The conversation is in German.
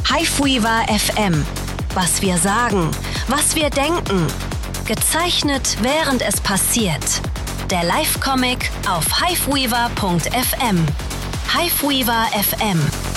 Hiveweaver FM. Was wir sagen, was wir denken. Gezeichnet, während es passiert. Der Live-Comic auf hiveweaver.fm. Hiveweaver FM.